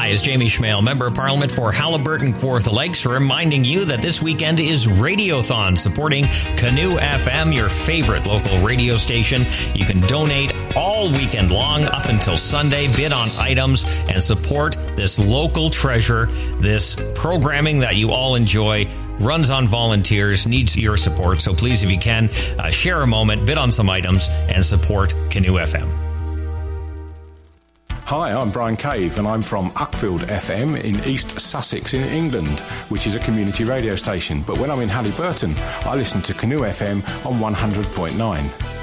Hi, it's Jamie Schmale, Member of Parliament for Haliburton Kawartha Lakes, reminding you that this weekend is Radiothon, supporting Canoe FM, your favorite local radio station. You can donate all weekend long up until Sunday, bid on items, and support this local treasure, this programming that you all enjoy. Runs on volunteers, needs your support. So please, if you can, share a moment, bid on some items, and support Canoe FM. Hi, I'm Brian Cave and I'm from Uckfield FM in East Sussex in England, which is a community radio station. But when I'm in Haliburton, I listen to Canoe FM on 100.9.